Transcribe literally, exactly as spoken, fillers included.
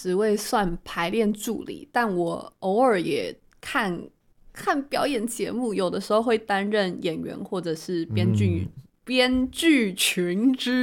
职位算排练助理，但我偶尔也看看表演节目，有的时候会担任演员或者是编剧、 嗯， 编剧群之